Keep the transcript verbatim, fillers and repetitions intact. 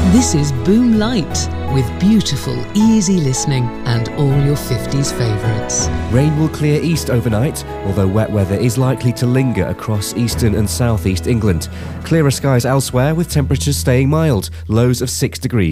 This is Boom Light, with beautiful, easy listening and all your fifties favourites. Rain will clear east overnight, although wet weather is likely to linger across eastern and southeast England. Clearer skies elsewhere with temperatures staying mild, lows of six degrees.